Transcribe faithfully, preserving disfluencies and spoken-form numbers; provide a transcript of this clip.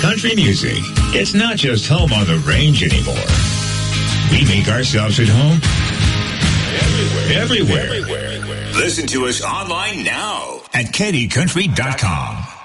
country music. It's not just home on the range anymore. We make ourselves at home everywhere. Everywhere. Everywhere. Listen to us online now at Kenny Country dot com.